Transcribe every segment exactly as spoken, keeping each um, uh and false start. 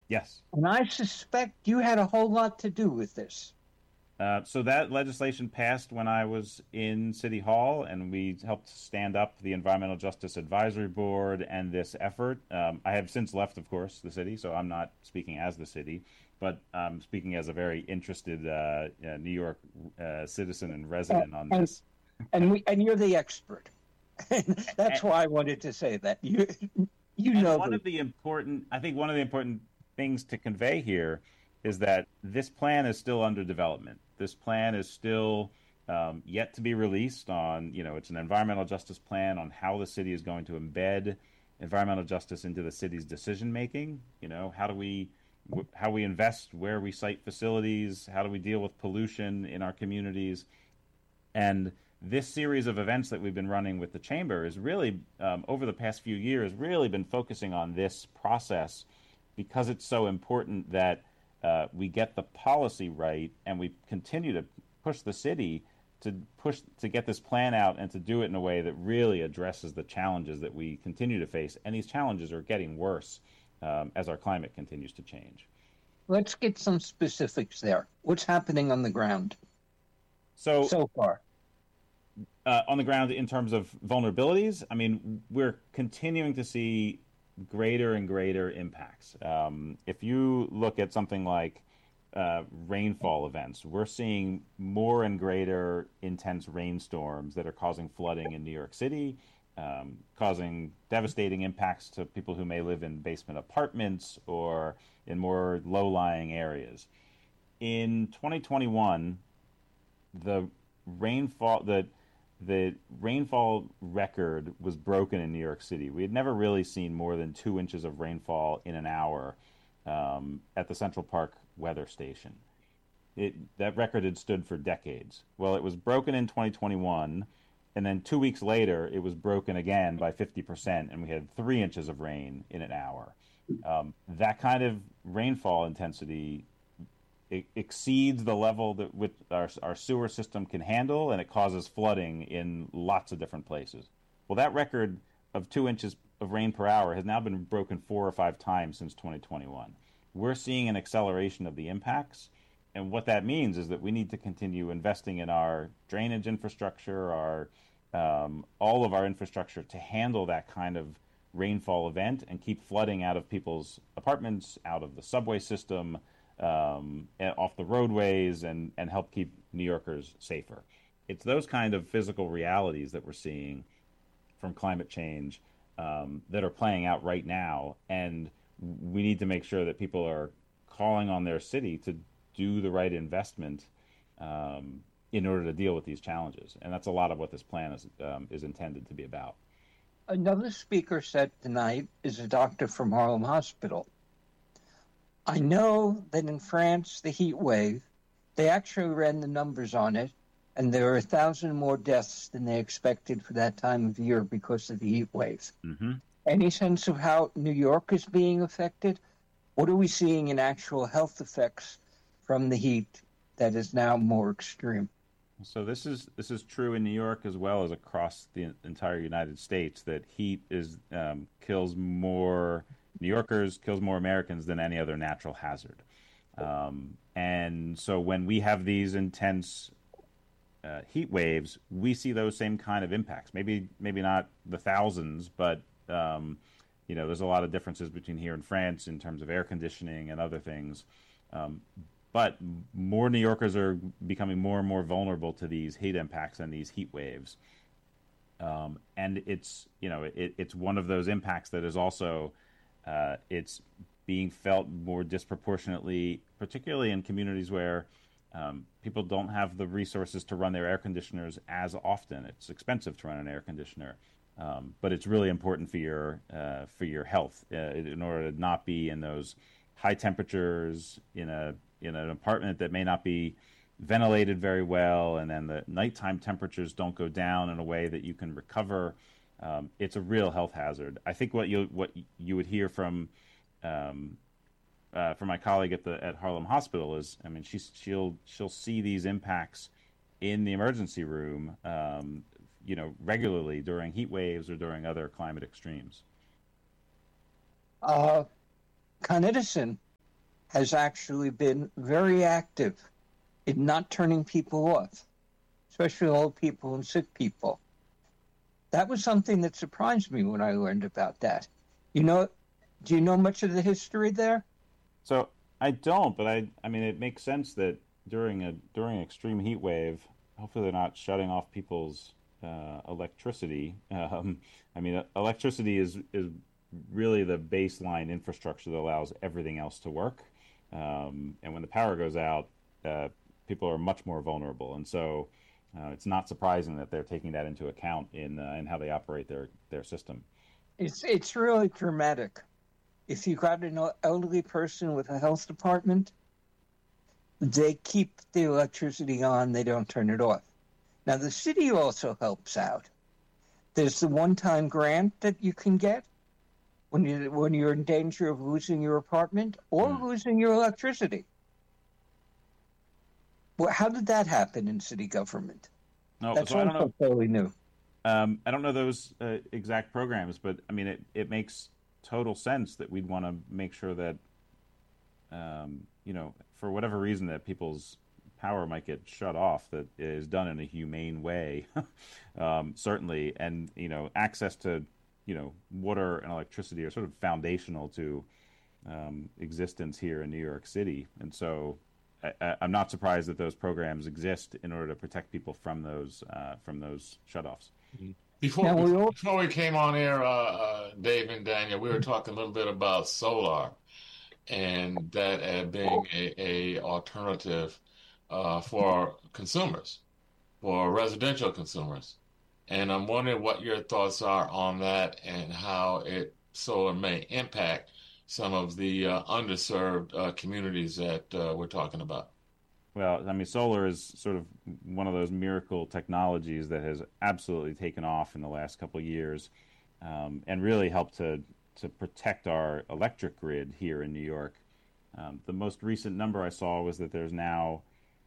Yes. And I suspect you had a whole lot to do with this. Uh, so that legislation passed when I was in City Hall, and we helped stand up the Environmental Justice Advisory Board and this effort. Um, I have since left, of course, the city, so I'm not speaking as the city, but I'm speaking as a very interested uh, uh, New York uh, citizen and And, resident on and, this. and, we, and you're the expert. And that's And, why I wanted to say that. You, you and know one the. of the important, I think, one of the important things to convey here is that this plan is still under development. This plan is still um, yet to be released on, you know, it's an environmental justice plan on how the city is going to embed environmental justice into the city's decision making. You know, how do we how we invest, where we site facilities, how do we deal with pollution in our communities, and this series of events that we've been running with the chamber is really um, over the past few years really been focusing on this process because it's so important that uh, we get the policy right and we continue to push the city to push to get this plan out and to do it in a way that really addresses the challenges that we continue to face. And these challenges are getting worse um, as our climate continues to change. Let's get some specifics there. What's happening on the ground So, so far? uh, on the ground in terms of vulnerabilities, I mean, we're continuing to see greater and greater impacts. Um, if you look at something like uh, rainfall events, we're seeing more and greater intense rainstorms that are causing flooding in New York City, um, causing devastating impacts to people who may live in basement apartments or in more low-lying areas. In twenty twenty-one, the rainfall the the rainfall record was broken in New York City. We had never really seen more than two inches of rainfall in an hour um, at the Central Park weather station. It, that record had stood for decades. Well, it was broken in twenty twenty-one, and then two weeks later, it was broken again by fifty percent, and we had three inches of rain in an hour. Um, that kind of rainfall intensity it exceeds the level that with our, our sewer system can handle, and it causes flooding in lots of different places. Well, that record of two inches of rain per hour has now been broken four or five times since twenty twenty-one. We're seeing an acceleration of the impacts, and what that means is that we need to continue investing in our drainage infrastructure, our um, all of our infrastructure to handle that kind of rainfall event and keep flooding out of people's apartments, out of the subway system, um, off the roadways, and, and help keep New Yorkers safer. It's those kind of physical realities that we're seeing from climate change um, that are playing out right now, and we need to make sure that people are calling on their city to do the right investment um, in order to deal with these challenges. And that's a lot of what this plan is um, is intended to be about. Another speaker said tonight is a doctor from Harlem Hospital. I know that in France, the heat wave, they actually ran the numbers on it, and there are a thousand more deaths than they expected for that time of year because of the heat wave. Mm-hmm. Any sense of how New York is being affected? What are we seeing in actual health effects from the heat that is now more extreme? So this is this is true in New York as well as across the entire United States. That heat is um, kills more New Yorkers, kills more Americans than any other natural hazard. Um, and so when we have these intense uh, heat waves, we see those same kind of impacts. Maybe maybe not the thousands, but um, you know, there's a lot of differences between here and France in terms of air conditioning and other things. Um, but more New Yorkers are becoming more and more vulnerable to these heat impacts and these heat waves. Um, and it's you know it, it's one of those impacts that is also uh, it's being felt more disproportionately, particularly in communities where um, people don't have the resources to run their air conditioners as often. It's expensive to run an air conditioner, um, but it's really important for your uh, for your health uh, in order to not be in those high temperatures in a in an apartment that may not be ventilated very well, and then the nighttime temperatures don't go down in a way that you can recover. Um, it's a real health hazard. I think what you what you would hear from um, uh, from my colleague at the at Harlem Hospital is, I mean, she's she'll she'll see these impacts in the emergency room, um, you know, regularly during heat waves or during other climate extremes. Uh, Con Edison has actually been very active in not turning people off, especially old people and sick people. That was something that surprised me when I learned about that. You know, do you know much of the history there? So I don't, but I I mean it makes sense that during a during an extreme heat wave, hopefully they're not shutting off people's uh, electricity. Um, I mean, electricity is is really the baseline infrastructure that allows everything else to work. Um, and when the power goes out, uh, people are much more vulnerable, and so uh, it's not surprising that they're taking that into account in uh, in how they operate their their system. It's it's really dramatic. If you got an elderly person with a health department, they keep the electricity on, they don't turn it off. Now, the city also helps out. There's the one-time grant that you can get when, you, when you're in danger of losing your apartment or mm. losing your electricity. Well, how did that happen in city government? No, That's so I don't know. Totally new. Um, I don't know those uh, exact programs, but I mean, it, it makes total sense that we'd want to make sure that, um, you know, for whatever reason that people's power might get shut off, that it is done in a humane way, um, certainly. And, you know, access to, you know, water and electricity are sort of foundational to um, existence here in New York City. And so I, I'm not surprised that those programs exist in order to protect people from those uh, from those shutoffs. Before, yeah, we all... before we came on air, uh, uh, Dave and Daniel, we were talking a little bit about solar and that uh, being a, a alternative uh, for consumers, for residential consumers. And I'm wondering what your thoughts are on that and how it solar may impact some of the uh, underserved uh, communities that uh, we're talking about. Well, I mean, solar is sort of one of those miracle technologies that has absolutely taken off in the last couple of years, um, and really helped to to protect our electric grid here in New York. Um, the most recent number I saw was that there's now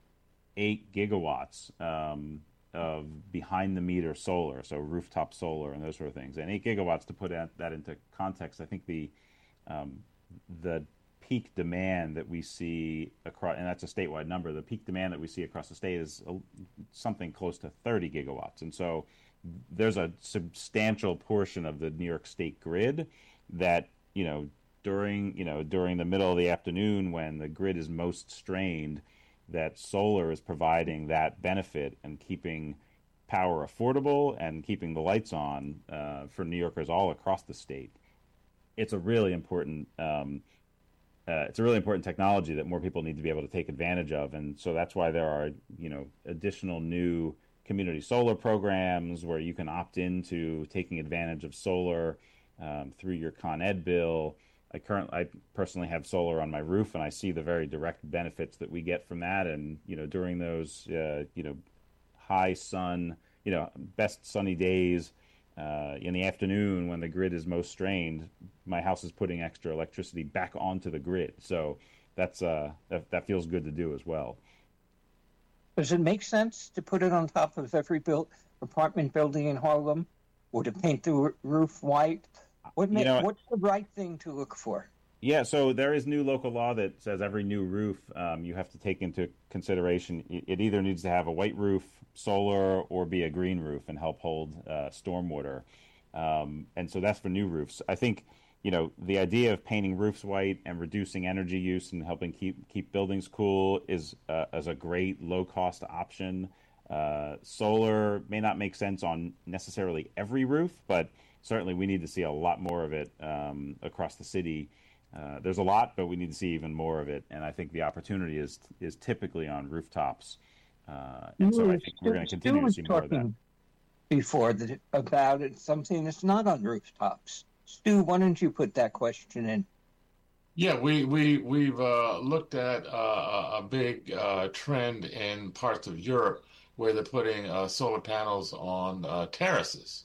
eight gigawatts um, of behind-the-meter solar, so rooftop solar and those sort of things. And eight gigawatts, to put that into context, I think the um, the peak demand that we see across, and that's a statewide number, the peak demand that we see across the state is a, something close to thirty gigawatts. And so there's a substantial portion of the New York State grid that, you know, during, you know, during the middle of the afternoon when the grid is most strained, that solar is providing that benefit and keeping power affordable and keeping the lights on uh, for New Yorkers all across the state. It's a really important um, Uh, it's a really important technology that more people need to be able to take advantage of, and so that's why there are, you know, additional new community solar programs where you can opt into taking advantage of solar um, through your Con Ed bill. I currently, I personally have solar on my roof, and I see the very direct benefits that we get from that. And you know, during those, uh, you know, high sun, you know, best sunny days. Uh, in the afternoon, when the grid is most strained, my house is putting extra electricity back onto the grid. So that's uh, that, that feels good to do as well. Does it make sense to put it on top of every built apartment building in Harlem, or to paint the r- roof white? What ma- you know, what's the right thing to look for? Yeah, so there is new local law that says every new roof um, you have to take into consideration. It either needs to have a white roof, solar, or be a green roof and help hold uh, stormwater. Um, and so that's for new roofs. I think, you know, the idea of painting roofs white and reducing energy use and helping keep keep buildings cool is uh, is a great low cost option. Uh, solar may not make sense on necessarily every roof, but certainly we need to see a lot more of it um, across the city. Uh, there's a lot, but we need to see even more of it, and I think the opportunity is is typically on rooftops, uh, and so I think we're going to continue to see more of that. Before that, about it, something that's not on rooftops. Stu, why don't you put that question in? Yeah, we we we've uh, looked at uh, a big uh, trend in parts of Europe where they're putting uh, solar panels on uh, terraces.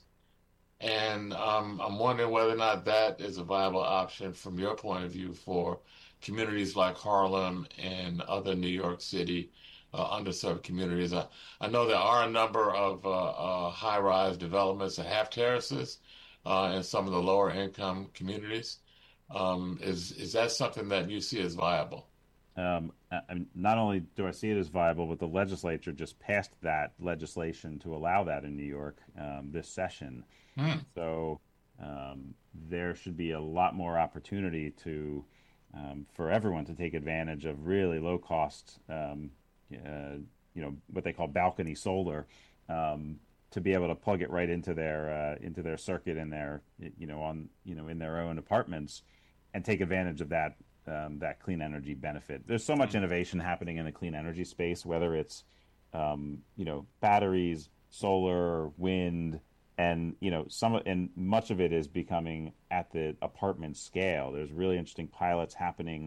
And um, I'm wondering whether or not that is a viable option from your point of view for communities like Harlem and other New York City uh, underserved communities. I, I know there are a number of uh, uh, high-rise developments that have terraces uh, in some of the lower income communities. Um, is is that something that you see as viable? Um, I, I'm- not only do I see it as viable, but the legislature just passed that legislation to allow that in New York um, this session. Hmm. So um, there should be a lot more opportunity to um, for everyone to take advantage of really low cost, um, uh, you know, what they call balcony solar, um, to be able to plug it right into their uh, into their circuit in their you know on you know in their own apartments and take advantage of that um, that clean energy benefit. There's so much innovation happening in the clean energy space, whether it's um, you know batteries, solar, wind, and you know some and much of it is becoming at the apartment scale. There's really interesting pilots happening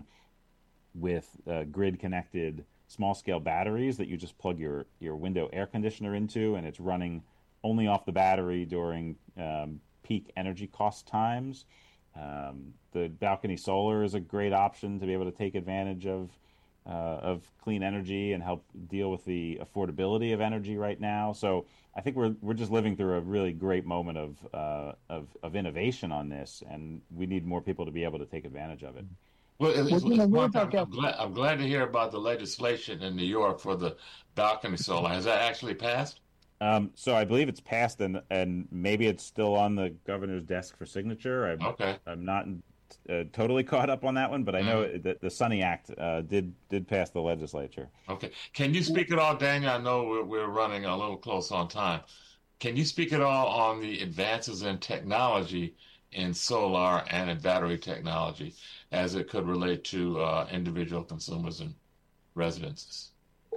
with uh, grid connected small scale batteries that you just plug your your window air conditioner into, and it's running only off the battery during um, peak energy cost times. Um, the balcony solar is a great option to be able to take advantage of uh, of clean energy and help deal with the affordability of energy right now. So I think we're we're just living through a really great moment of uh, of of innovation on this, and we need more people to be able to take advantage of it. Well, it's, Well, you it's know, one what thing. about I'm, I'm glad. I'm glad to hear about the legislation in New York for the balcony solar. Has that actually passed? Um, so I believe it's passed, and and maybe it's still on the governor's desk for signature. I'm Okay. I'm not uh, totally caught up on that one, but I know Mhm. that the Sunny Act uh, did did pass the legislature. Okay. Can you speak at all, Daniel? I know we're, we're running a little close on time. Can you speak at all on the advances in technology in solar and in battery technology as it could relate to uh, individual consumers and residences?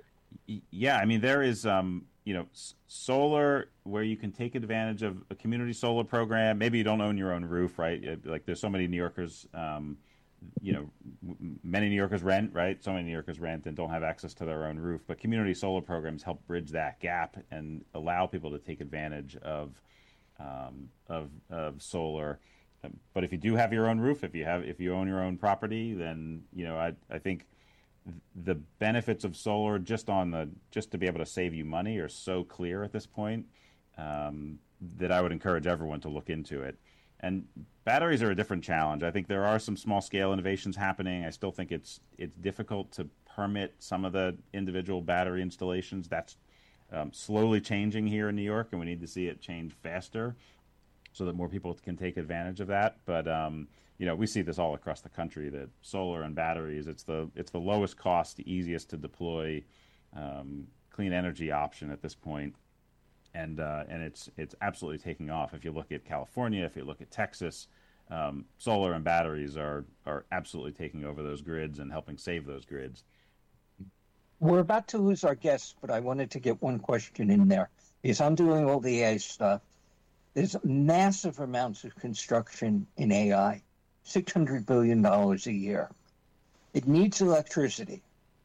Yeah, I mean there is um, you know s- solar where you can take advantage of a community solar program. Maybe you don't own your own roof, right? Uh, Like there's so many New Yorkers, um, you know, m- many New Yorkers rent, right? So many New Yorkers rent and don't have access to their own roof. But community solar programs help bridge that gap and allow people to take advantage of um, of of solar. Um, But if you do have your own roof, if you have if you own your own property, then you know I I think the benefits of solar just on the just to be able to save you money are so clear at this point, um, that I would encourage everyone to look into it. And batteries are a different challenge. I think there are some small scale innovations happening. I still think it's it's difficult to permit some of the individual battery installations. That's um, slowly changing here in New York, and we need to see it change faster so that more people can take advantage of that. But um, you know, we see this all across the country that solar and batteries, it's the it's the lowest cost, the easiest to deploy um, clean energy option at this point, and uh, and it's it's absolutely taking off. If you look at California, if you look at Texas, um, solar and batteries are are absolutely taking over those grids and helping save those grids. we're about to lose our guests, but I wanted to get one question in there because I'm doing all the A I stuff. There's massive amounts of construction in A I, six hundred billion dollars a year. It needs electricity.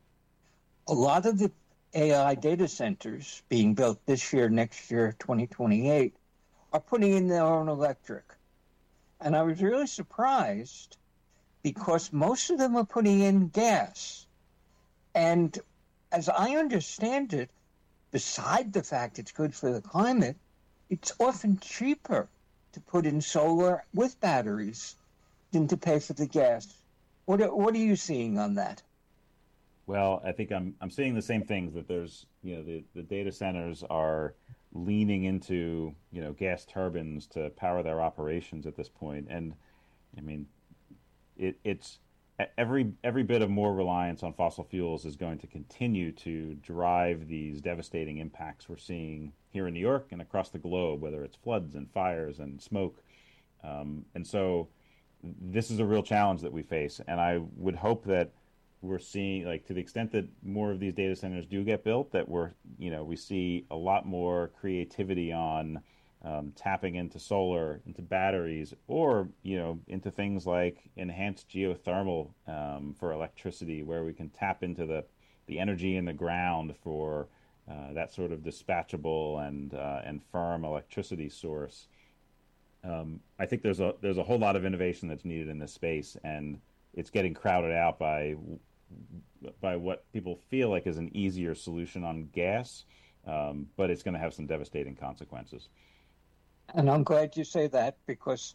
A lot of the A I data centers being built this year, next year, twenty twenty-eight, are putting in their own electric. And I was really surprised because most of them are putting in gas. And as I understand it, beside the fact it's good for the climate, it's often cheaper to put in solar with batteries than to pay for the gas. What are, what are you seeing on that? Well, I think I'm I'm seeing the same things that there's you know the, the data centers are leaning into you know gas turbines to power their operations at this point, and I mean it it's e- every every bit of more reliance on fossil fuels is going to continue to drive these devastating impacts we're seeing here in New York and across the globe, whether it's floods and fires and smoke, um, and so this is a real challenge that we face, and I would hope that we're seeing like to the extent that more of these data centers do get built that we're you know we see a lot more creativity on um, tapping into solar, into batteries, or you know into things like enhanced geothermal um, for electricity, where we can tap into the the energy in the ground for uh, that sort of dispatchable and uh, and firm electricity source. um, I think there's a there's a whole lot of innovation that's needed in this space, and it's getting crowded out by by what people feel like is an easier solution on gas, um, but it's going to have some devastating consequences. And I'm glad you say that because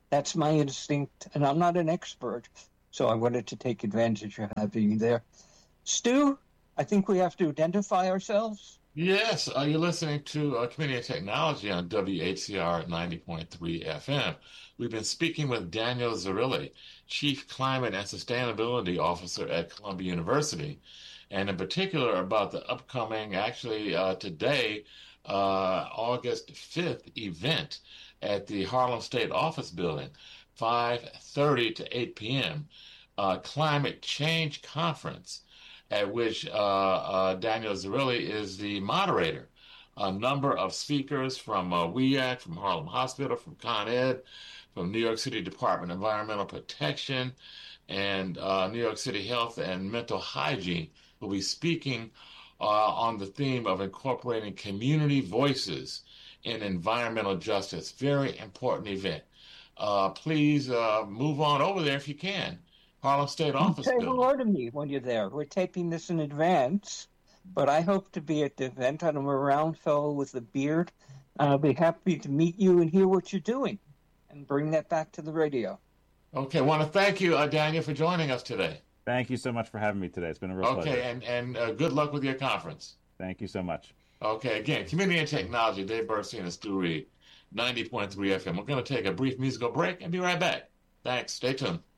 That's my instinct, and I'm not an expert, so I wanted to take advantage of having you there. Stu, I think we have to identify ourselves. Yes, uh, you're listening to uh, Community Technology on W H C R ninety point three F M. We've been speaking with Daniel Zerilli, Chief Climate and Sustainability Officer at Columbia University, and in particular about the upcoming, actually uh, today, uh, August fifth event at the Harlem State Office Building, five thirty to eight p.m., uh, Climate Change Conference, at which uh, uh, Daniel Zerilli is the moderator. A number of speakers from uh, W E A C, from Harlem Hospital, from Con Ed, from New York City Department of Environmental Protection, and uh, New York City Health and Mental Hygiene will be speaking uh, on the theme of incorporating community voices in environmental justice. Very important event. Uh, please uh, move on over there if you can. Harlem State Office Say Building. hello to me when you're there. We're taping this in advance, but I hope to be at the event. I'm a round fellow with a beard. I'll be happy to meet you and hear what you're doing and bring that back to the radio. Okay, I want to thank you, uh, Daniel, for joining us today. Thank you so much for having me today. It's been a real okay, pleasure. Okay, and, and uh, good luck with your conference. Thank you so much. Okay, again, Community and Technology, Dave Bernstein and Stu Reed, ninety point three F M. We're going to take a brief musical break and be right back. Thanks. Stay tuned.